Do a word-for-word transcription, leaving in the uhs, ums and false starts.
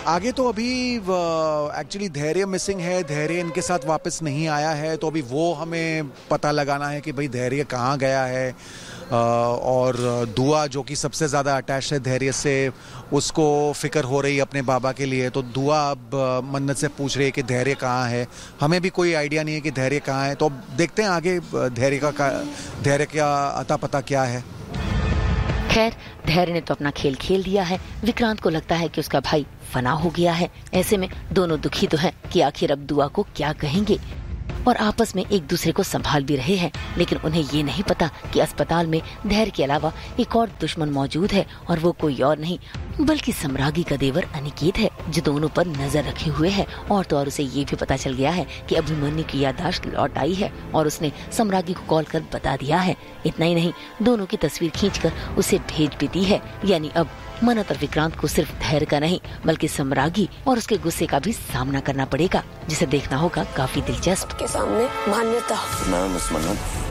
आगे तो अभी एक्चुअली धैर्य मिसिंग है, धैर्य इनके साथ वापस नहीं आया है, तो अभी वो हमें पता लगाना है कि भाई धैर्य कहाँ गया है। Uh, और दुआ जो कि सबसे ज़्यादा अटैच है धैर्य से, उसको फिक्र हो रही है अपने बाबा के लिए, तो दुआ अब मन्नत से पूछ रही है कि धैर्य कहाँ है। हमें भी कोई आइडिया नहीं है कि धैर्य कहाँ है, तो अब देखते हैं आगे धैर्य का धैर्य का अता पता क्या है। खैर, धैर्य ने तो अपना खेल खेल दिया है। विक्रांत को लगता है कि उसका भाई फना हो गया है। ऐसे में दोनों दुखी तो हैं कि आखिर अब दुआ को क्या कहेंगे, और आपस में एक दूसरे को संभाल भी रहे हैं। लेकिन उन्हें ये नहीं पता कि अस्पताल में धैर्य के अलावा एक और दुश्मन मौजूद है, और वो कोई और नहीं बल्कि सम्रागी का देवर अनिकेत है, जो दोनों पर नजर रखे हुए है। और तो और उसे ये भी पता चल गया है कि अभिमन्यु की याददाश्त लौट आई है, और उसने सम्रागी को कॉल कर बता दिया है। इतना ही नहीं, दोनों की तस्वीर खींचकर उसे भेज भी दी है। यानी अब मन्नत और विक्रांत को सिर्फ धैर्य का नहीं बल्कि सम्रागी और उसके गुस्से का भी सामना करना पड़ेगा, जिसे देखना होगा काफी दिलचस्प। के सामने मान्यता। मैम,